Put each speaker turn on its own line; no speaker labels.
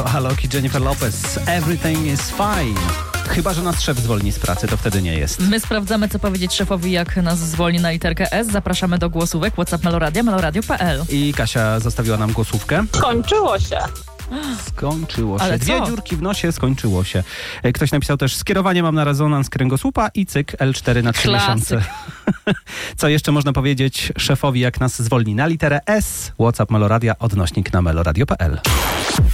to Alok i Jennifer Lopez. Everything is fine. Chyba że nas szef zwolni z pracy, to wtedy nie jest.
My sprawdzamy, co powiedzieć szefowi, jak nas zwolni na literkę S. Zapraszamy do głosówek. WhatsApp Meloradia, meloradio.pl.
I Kasia zostawiła nam głosówkę.
Skończyło się.
Skończyło się.
Ale co?
2 dziurki w nosie, skończyło się. Ktoś napisał też, skierowanie mam na rezonans kręgosłupa i cyk L4 na 3 miesiące. Co jeszcze można powiedzieć szefowi, jak nas zwolni na literę S? WhatsApp Meloradia, odnośnik na meloradio.pl.